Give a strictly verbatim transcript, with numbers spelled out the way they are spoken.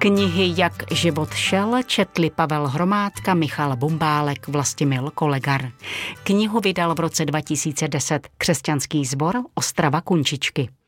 Knihy Jak život šel četli Pavel Hromádka, Michal Bumbálek, Vlastimil Kolegar. Knihu vydal v roce dva tisíce deset křesťanský sbor Ostrava Kunčičky.